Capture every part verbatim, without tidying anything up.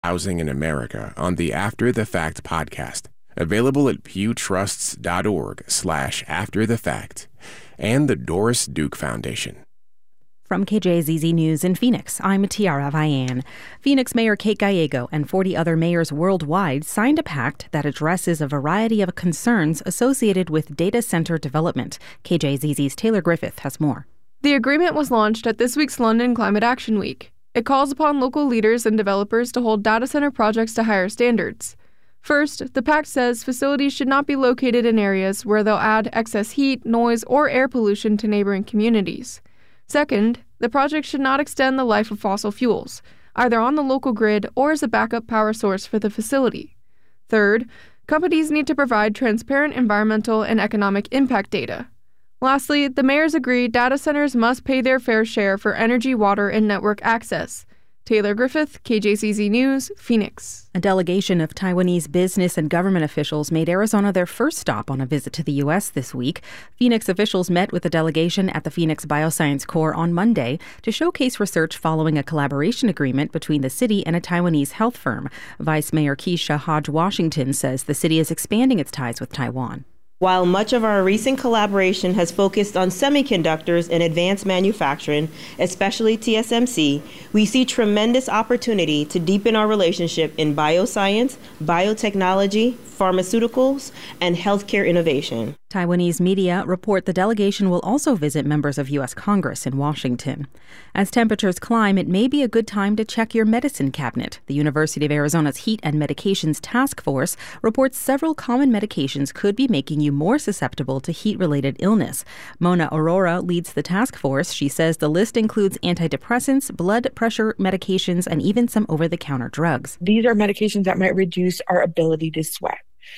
Housing in America on the After the Fact podcast, available at pewtrusts.org slash after the fact, and the Doris Duke Foundation. From K J Z Z News in Phoenix, I'm Tiara Vian. Phoenix Mayor Kate Gallego and forty other mayors worldwide signed a pact that addresses a variety of concerns associated with data center development. K J Z Z's Taylor Griffith has more. The agreement was launched at this week's London Climate Action Week. It calls upon local leaders and developers to hold data center projects to higher standards. First, the pact says facilities should not be located in areas where they'll add excess heat, noise, or air pollution to neighboring communities. Second, the project should not extend the life of fossil fuels, either on the local grid or as a backup power source for the facility. Third, companies need to provide transparent environmental and economic impact data. Lastly, the mayors agree data centers must pay their fair share for energy, water, and network access. Taylor Griffith, K J Z Z News, Phoenix. A delegation of Taiwanese business and government officials made Arizona their first stop on a visit to the U S this week. Phoenix officials met with the delegation at the Phoenix Bioscience Corps on Monday to showcase research following a collaboration agreement between the city and a Taiwanese health firm. Vice Mayor Keisha Hodge Washington says the city is expanding its ties with Taiwan. While much of our recent collaboration has focused on semiconductors and advanced manufacturing, especially T S M C, we see tremendous opportunity to deepen our relationship in bioscience, biotechnology, pharmaceuticals, and healthcare innovation. Taiwanese media report the delegation will also visit members of U S Congress in Washington. As temperatures climb, it may be a good time to check your medicine cabinet. The University of Arizona's Heat and Medications Task Force reports several common medications could be making you more susceptible to heat-related illness. Mona Aurora leads the task force. She says the list includes antidepressants, blood pressure medications, and even some over-the-counter drugs. These are medications that might reduce our ability to sweat.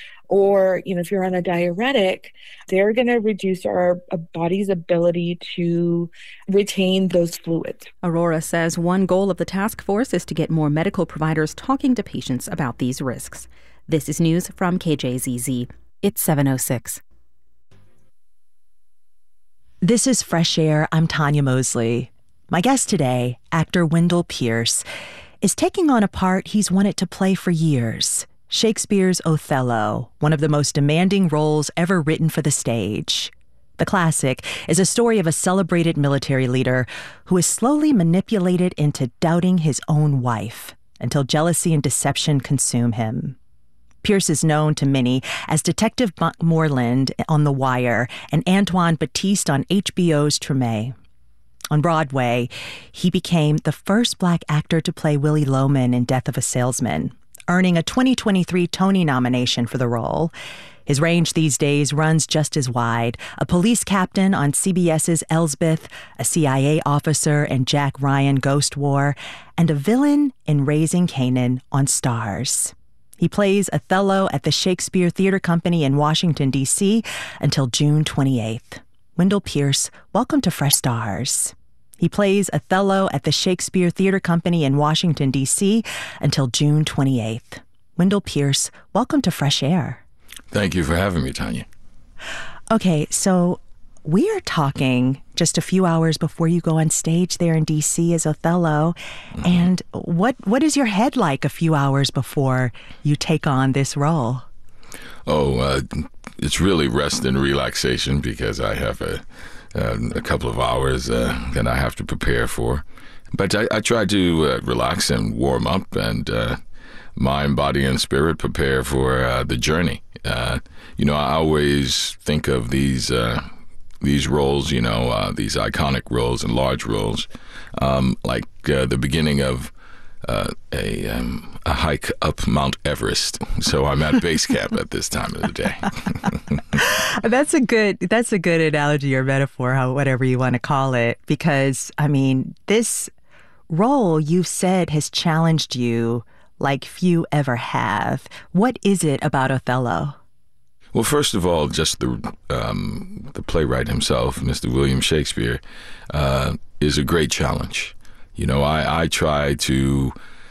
Or, you know, if you're on a diuretic, they're going to reduce our body's ability to retain those fluids. Aurora says one goal of the task force is to get more medical providers talking to patients about these risks. This is news from K J Z Z. It's seven oh six. This is Fresh Air. I'm Tanya Mosley. My guest today, actor Wendell Pierce, is taking on a part he's wanted to play for years. Shakespeare's Othello, one of the most demanding roles ever written for the stage. The classic is a story of a celebrated military leader who is slowly manipulated into doubting his own wife until jealousy and deception consume him. Pierce is known to many as Detective Buck Moreland on The Wire and Antoine Batiste on H B O's Treme. On Broadway, he became the first Black actor to play Willie Loman in Death of a Salesman, earning a twenty twenty-three Tony nomination for the role. His range these days runs just as wide: a police captain on C B S's Elsbeth, a C I A officer in Jack Ryan Ghost War, and a villain in Raising Kanan on Starz. He plays Othello at the Shakespeare Theater Company in Washington, D C until June twenty-eighth. Wendell Pierce, welcome to Fresh Stars. He plays Othello at the Shakespeare Theater Company in Washington, D C until June twenty-eighth. Wendell Pierce, welcome to Fresh Air. Thank you for having me, Tanya. Okay, so we are talking just a few hours before you go on stage there in D C as Othello. Mm-hmm. And what what is your head like a few hours before you take on this role? Oh, uh, it's really rest and relaxation because I have a Uh, a couple of hours uh, that I have to prepare for. But I, I try to uh, relax and warm up and uh, mind, body, and spirit prepare for uh, the journey. Uh, you know, I always think of these uh, these roles, you know, uh, these iconic roles and large roles, um, like uh, the beginning of uh, a um, a hike up Mount Everest. So I'm at base camp at this time of the day. That's a good that's a good analogy or metaphor, how whatever you want to call it, because I mean, this role you've said has challenged you like few ever have. What is it about Othello? Well, first of all, just the um, the playwright himself, Mister William Shakespeare, uh, is a great challenge. You know, I, I try to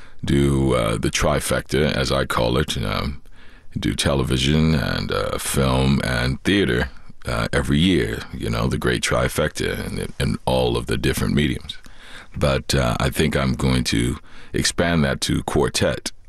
do uh, the trifecta, as I call it, um, do television and uh, film and theater uh, every year, you know, the great trifecta and, and all of the different mediums. But uh, I think I'm going to expand that to quartet